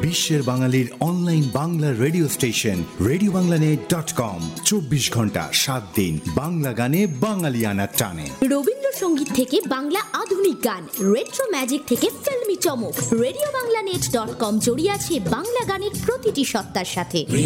বিশ্বের বাঙালির online Bangla radio station RadioBanglaNet.com 24 ঘন্টা 7 দিন বাংলা গানে বাঙালিয়ানা টানে। রবীন্দ্রসঙ্গীত থেকে বাংলা আধুনিক গান, রেট্রো ম্যাজিক থেকে ফিল্মি চমক, RadioBanglaNet.com জড়িয়ে আছে বাংলা গানের প্রতিটি সত্তার সাথে।